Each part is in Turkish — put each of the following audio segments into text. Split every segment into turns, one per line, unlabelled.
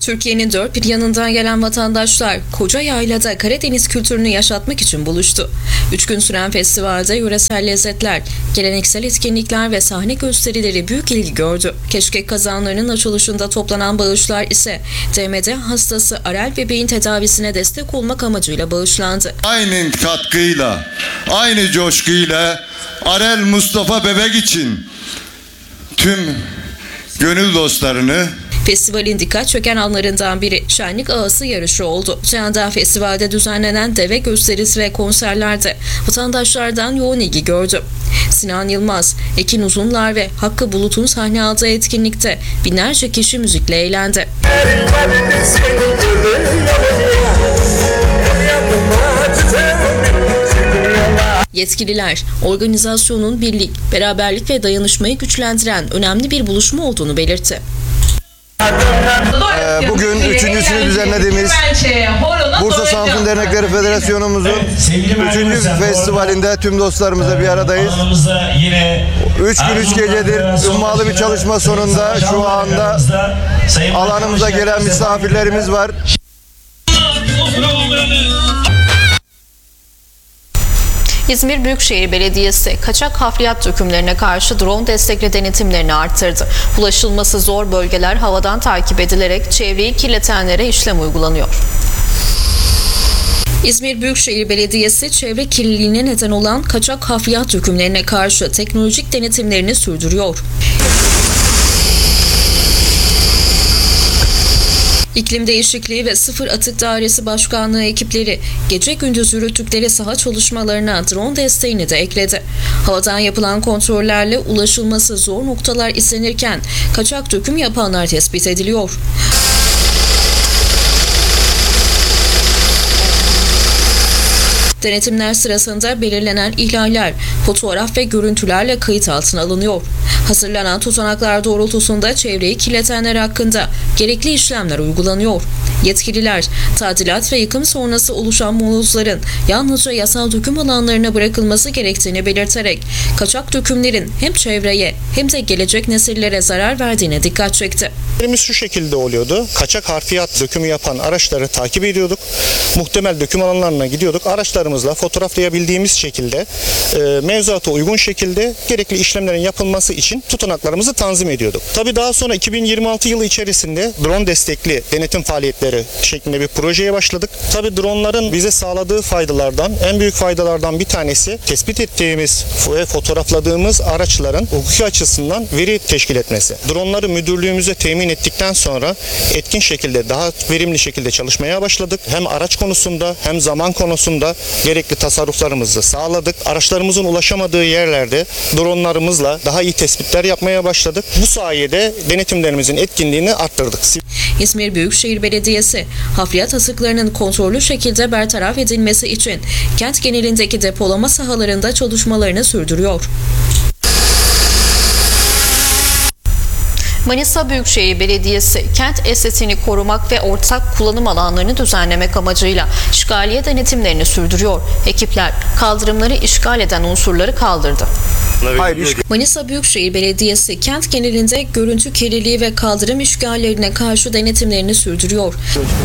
Türkiye'nin dört bir yanından gelen vatandaşlar Kocayayla'da Karadeniz kültürünü yaşatmak için buluştu. 3 gün süren festivalde yöresel lezzetler, geleneksel etkinlikler ve sahne gösterileri büyük ilgi gördü. Keşkek kazanlarının açılışında toplanan bağışlar ise DMD hastası Arel bebeğin tedavisine destek olmak amacıyla bağışlandı.
Aynı katkıyla, aynı coşkuyla Arel Mustafa bebek için tüm gönül dostlarını.
Festivalin dikkat çeken anlarından biri şenlik ağası yarışı oldu. Çağında festivalde düzenlenen deve gösterisi ve konserlerde vatandaşlardan yoğun ilgi gördü. Sinan Yılmaz, Ekin Uzunlar ve Hakkı Bulut'un sahne aldığı etkinlikte binlerce kişi müzikle eğlendi. Yetkililer, organizasyonun birlik, beraberlik ve dayanışmayı güçlendiren önemli bir buluşma olduğunu belirtti.
Bugün üçüncüsünü düzenlediğimiz Bursa Samsun Dernekleri Federasyonumuzun 3. festivalinde tüm dostlarımızla bir aradayız. 3 gün 3 gecedir ummalı bir çalışma sonunda şu anda alanımıza gelen misafirlerimiz var.
İzmir Büyükşehir Belediyesi kaçak hafriyat dökümlerine karşı drone destekli denetimlerini arttırdı. Ulaşılması zor bölgeler havadan takip edilerek çevreyi kirletenlere işlem uygulanıyor. İzmir Büyükşehir Belediyesi çevre kirliliğine neden olan kaçak hafriyat dökümlerine karşı teknolojik denetimlerini sürdürüyor. İklim Değişikliği ve Sıfır Atık Dairesi Başkanlığı ekipleri gece gündüz yürüttükleri saha çalışmalarına drone desteğini de ekledi. Havadan yapılan kontrollerle ulaşılması zor noktalar izlenirken kaçak döküm yapanlar tespit ediliyor. Denetimler sırasında belirlenen ihlaller fotoğraf ve görüntülerle kayıt altına alınıyor. Hazırlanan tutanaklar doğrultusunda çevreyi kirletenler hakkında gerekli işlemler uygulanıyor. Yetkililer, tadilat ve yıkım sonrası oluşan molozların yalnızca yasal döküm alanlarına bırakılması gerektiğini belirterek kaçak dökümlerin hem çevreye hem de gelecek nesillere zarar verdiğine dikkat çekti.
Şu şekilde oluyordu. Kaçak harfiyat dökümü yapan araçları takip ediyorduk. Muhtemel döküm alanlarına gidiyorduk. Araçlarımızla fotoğraflayabildiğimiz şekilde mevzuata uygun şekilde gerekli işlemlerin yapılması için tutanaklarımızı tanzim ediyorduk. Tabii daha sonra 2026 yılı içerisinde drone destekli denetim faaliyetleri şeklinde bir projeye başladık. Tabii dronların bize sağladığı faydalardan, en büyük faydalardan bir tanesi tespit ettiğimiz ve fotoğrafladığımız araçların hukuki açısından veri teşkil etmesi. Dronları müdürlüğümüze temin ettikten sonra etkin şekilde, daha verimli şekilde çalışmaya başladık. Hem araç konusunda hem zaman konusunda gerekli tasarruflarımızı sağladık. Araçlarımızın ulaşamadığı yerlerde dronlarımızla daha iyi tespitler yapmaya başladık. Bu sayede denetimlerimizin etkinliğini arttırdık.
İzmir Büyükşehir Belediyesi, hafriyat atıklarının kontrollü şekilde bertaraf edilmesi için kent genelindeki depolama sahalarında çalışmalarını sürdürüyor. Manisa Büyükşehir Belediyesi, kent estetiğini korumak ve ortak kullanım alanlarını düzenlemek amacıyla işgaliye denetimlerini sürdürüyor. Ekipler kaldırımları işgal eden unsurları kaldırdı. Manisa Büyükşehir Belediyesi, kent genelinde görüntü kirliliği ve kaldırım işgallerine karşı denetimlerini sürdürüyor.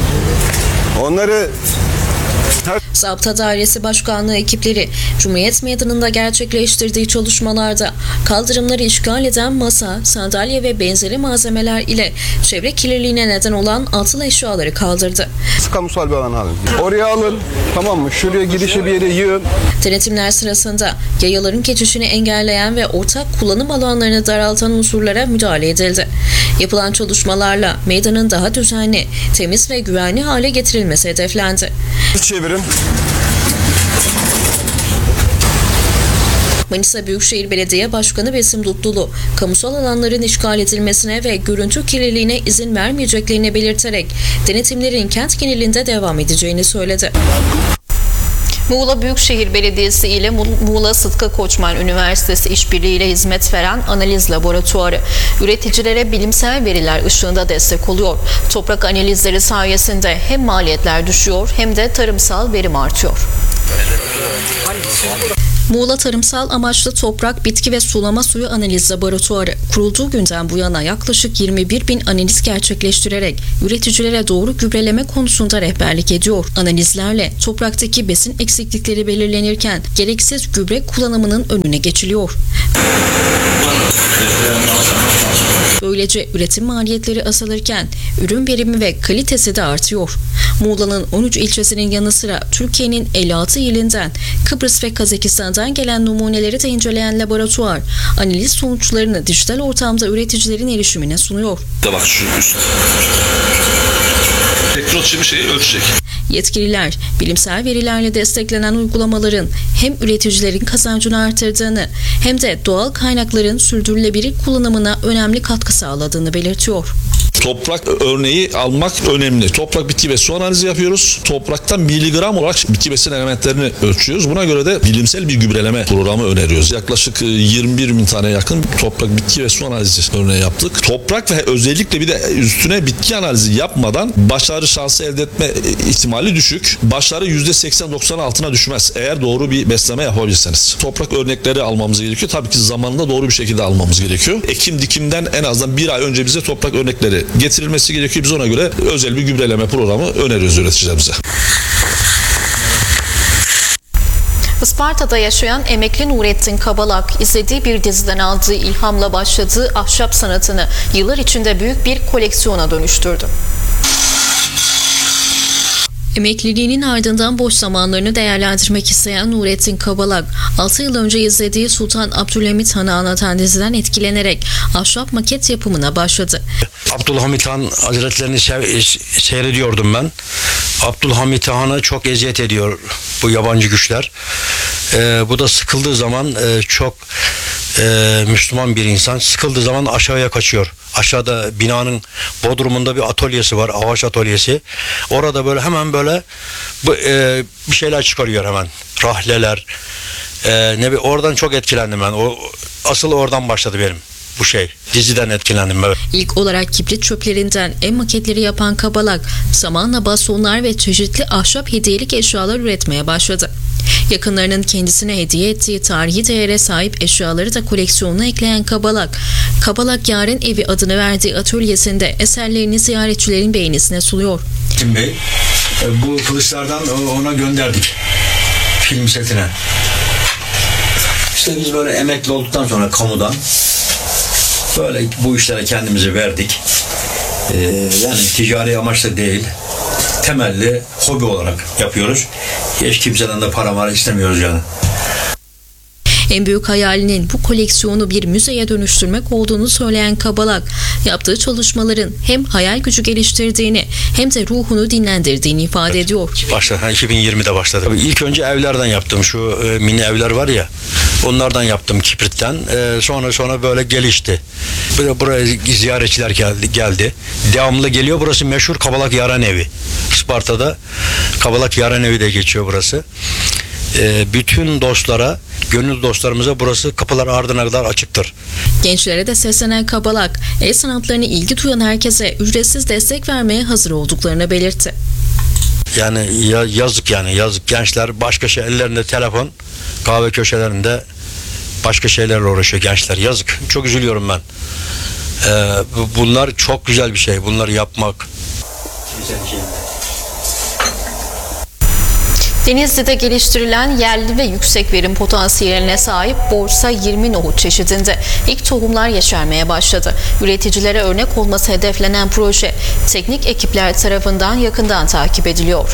Zabıta Dairesi Başkanlığı ekipleri Cumhuriyet Meydanı'nda gerçekleştirdiği çalışmalarda kaldırımları işgal eden masa, sandalye ve benzeri malzemeler ile çevre kirliliğine neden olan atıl eşyaları kaldırdı.
Kamusal bir alan alın. Oraya alın, tamam mı? Şuraya girişe bir yere yığın.
Denetimler sırasında yayaların geçişini engelleyen ve ortak kullanım alanlarını daraltan unsurlara müdahale edildi. Yapılan çalışmalarla meydanın daha düzenli, temiz ve güvenli hale getirilmesi hedeflendi.
Çevirin.
Manisa Büyükşehir Belediye Başkanı Besim Dutlulu, kamusal alanların işgal edilmesine ve görüntü kirliliğine izin vermeyeceklerini belirterek denetimlerin kent genelinde devam edeceğini söyledi. Muğla Büyükşehir Belediyesi ile Muğla Sıtkı Koçman Üniversitesi işbirliğiyle hizmet veren analiz laboratuvarı, üreticilere bilimsel veriler ışığında destek oluyor. Toprak analizleri sayesinde hem maliyetler düşüyor hem de tarımsal verim artıyor. Muğla Tarımsal Amaçlı Toprak, Bitki ve Sulama Suyu Analiz Laboratuvarı kurulduğu günden bu yana yaklaşık 21.000 analiz gerçekleştirerek üreticilere doğru gübreleme konusunda rehberlik ediyor. Analizlerle topraktaki besin eksiklikleri belirlenirken gereksiz gübre kullanımının önüne geçiliyor. Böylece üretim maliyetleri azalırken ürün verimi ve kalitesi de artıyor. Muğla'nın 13 ilçesinin yanı sıra Türkiye'nin 56 ilinden, Kıbrıs ve Kazakistan'dan gelen numuneleri de inceleyen laboratuvar, analiz sonuçlarını dijital ortamda üreticilerin erişimine sunuyor.
Bak şu üst. Elektrot şimdi şeyi ölçecek.
Yetkililer, bilimsel verilerle desteklenen uygulamaların hem üreticilerin kazancını artırdığını hem de doğal kaynakların sürdürülebilir kullanımına önemli katkı sağladığını belirtiyor.
Toprak örneği almak önemli. Toprak bitki ve su analizi yapıyoruz. Topraktan miligram olarak bitki besin elementlerini ölçüyoruz. Buna göre de bilimsel bir gübreleme programı öneriyoruz. Yaklaşık 21.000 tane yakın toprak bitki ve su analizi örneği yaptık. Toprak ve özellikle bir de üstüne bitki analizi yapmadan başarı şansı elde etme ihtimali düşük. Başarı %80-90'ın altına düşmez. Eğer doğru bir besleme yapabilirseniz. Toprak örnekleri almamız gerekiyor. Tabii ki zamanında doğru bir şekilde almamız gerekiyor. Ekim dikimden en azından bir ay önce bize toprak örnekleri getirilmesi gerekiyor. Biz ona göre özel bir gübreleme programı öneriyoruz üreticilerimize.
Isparta'da yaşayan emekli Nurettin Kabalak, izlediği bir diziden aldığı ilhamla başladığı ahşap sanatını yıllar içinde büyük bir koleksiyona dönüştürdü. Emekliliğinin ardından boş zamanlarını değerlendirmek isteyen Nurettin Kabalak, 6 yıl önce izlediği Sultan Abdülhamit Han'ı anlatan diziden etkilenerek ahşap maket yapımına başladı.
Abdülhamit Han Hazretlerini seyrediyordum ben. Abdülhamit Han'a çok eziyet ediyor bu yabancı güçler. Bu da sıkıldığı zaman çok Müslüman bir insan sıkıldığı zaman aşağıya kaçıyor. Aşağıda binanın bodrumunda bir atölyesi var, ağaç atölyesi. Orada böyle hemen böyle bir şeyler çıkarıyor hemen. Rahleler. Oradan çok etkilendim ben. Asıl oradan başladı benim bu şey. Diziden etkilendim ben.
İlk olarak kibrit çöplerinden ev maketleri yapan Kabalak, zamanla bastonlar ve çeşitli ahşap hediyelik eşyalar üretmeye başladı. Yakınlarının kendisine hediye ettiği tarihi değere sahip eşyaları da koleksiyonuna ekleyen Kabalak Yaren Evi adını verdiği atölyesinde eserlerini ziyaretçilerin beğenisine sunuyor.
Kim Bey, bu kılıçlardan ona gönderdik film setine. İşte biz böyle emekli olduktan sonra kamudan böyle bu işlere kendimizi verdik. Yani ticari amaçla değil, temelli hobi olarak yapıyoruz. Hiç kimseden de para istemiyoruz yani.
En büyük hayalinin bu koleksiyonu bir müzeye dönüştürmek olduğunu söyleyen Kabalak, yaptığı çalışmaların hem hayal gücü geliştirdiğini hem de ruhunu dinlendirdiğini ifade ediyor.
2020'de başladı. İlk önce evlerden yaptım. Şu mini evler var ya, onlardan yaptım kibritten. Sonra böyle gelişti. Buraya ziyaretçiler geldi. Devamlı geliyor. Burası meşhur Kabalak Yaren Evi. Isparta'da Kabalak Yaren Evi de geçiyor burası. Bütün dostlara, gönül dostlarımıza burası kapılar ardına kadar açıktır.
Gençlere de seslenen Kabalak, el sanatlarına ilgi duyan herkese ücretsiz destek vermeye hazır olduklarını belirtti.
Yani yazık gençler başka ellerinde telefon, kahve köşelerinde başka şeylerle uğraşıyor gençler, yazık. Çok üzülüyorum ben. Bunlar çok güzel bir şey, bunları yapmak.
Denizli'de geliştirilen yerli ve yüksek verim potansiyeline sahip Borsa 20 nohut çeşidinde ilk tohumlar yeşermeye başladı. Üreticilere örnek olması hedeflenen proje teknik ekipler tarafından yakından takip ediliyor.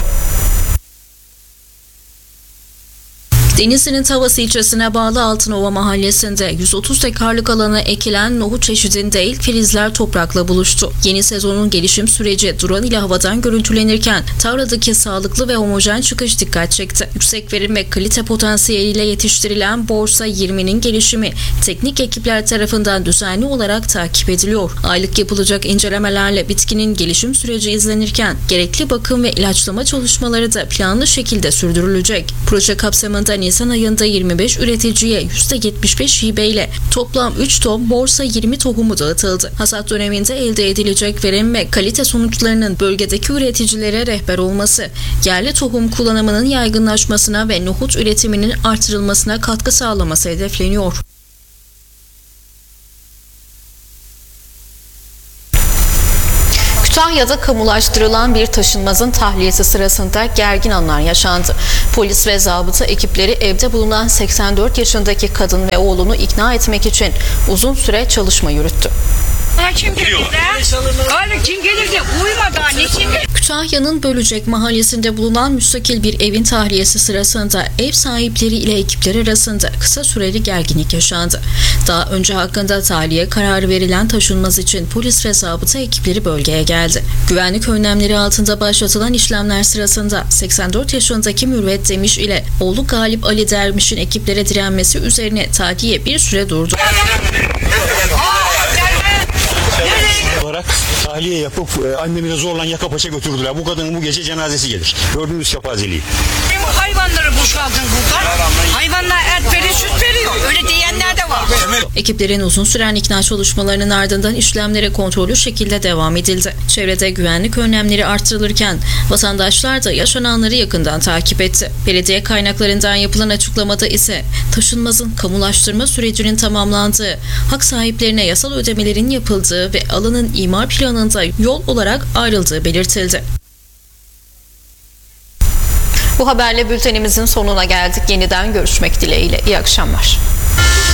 Denizli'nin Tavası ilçesine bağlı Altınova mahallesinde 130 dekarlık alana ekilen nohut çeşidinde ilk filizler toprakla buluştu. Yeni sezonun gelişim süreci drone ile havadan görüntülenirken tarladaki sağlıklı ve homojen çıkış dikkat çekti. Yüksek verim ve kalite potansiyeliyle yetiştirilen Borsa 20'nin gelişimi teknik ekipler tarafından düzenli olarak takip ediliyor. Aylık yapılacak incelemelerle bitkinin gelişim süreci izlenirken gerekli bakım ve ilaçlama çalışmaları da planlı şekilde sürdürülecek. Proje kapsamında Nisan ayında 25 üreticiye %75 hibeyle toplam 3 ton borsa 20 tohumu dağıtıldı. Hasat döneminde elde edilecek verim ve kalite sonuçlarının bölgedeki üreticilere rehber olması, yerli tohum kullanımının yaygınlaşmasına ve nohut üretiminin artırılmasına katkı sağlaması hedefleniyor. Kütahya'da kamulaştırılan bir taşınmazın tahliyesi sırasında gergin anlar yaşandı. Polis ve zabıta ekipleri evde bulunan 84 yaşındaki kadın ve oğlunu ikna etmek için uzun süre çalışma yürüttü.
Kim gelir de? Öyle kim gelir de uyumadı annesi.
Kütahya'nın Bölecek mahallesinde bulunan müstakil bir evin tahliyesi sırasında ev sahipleri ile ekipler arasında kısa süreli gerginlik yaşandı. Daha önce hakkında tahliye kararı verilen taşınmaz için polis ve zabıta ekipleri bölgeye geldi. Güvenlik önlemleri altında başlatılan işlemler sırasında 84 yaşındaki Mürvet Demiş ile oğlu Galip Ali Dermiş'in ekiplere direnmesi üzerine tahliye bir süre durdu.
Olarak tahliye yapıp annemi de zorla yaka paça götürdüler. Bu kadının bu gece cenazesi gelir. Gördüğünüz kepazeliği.
Hayvanları boşaldın burada. Hayvanlar et veriyor, süt veriyor. Öyle diyenler de var.
Ekiplerin uzun süren ikna çalışmalarının ardından işlemlere kontrollü şekilde devam edildi. Çevrede güvenlik önlemleri artırılırken vatandaşlar da yaşananları yakından takip etti. Belediye kaynaklarından yapılan açıklamada ise taşınmazın kamulaştırma sürecinin tamamlandığı, hak sahiplerine yasal ödemelerin yapıldığı ve alanın imar planında yol olarak ayrıldığı belirtildi. Bu haberle bültenimizin sonuna geldik. Yeniden görüşmek dileğiyle. İyi akşamlar.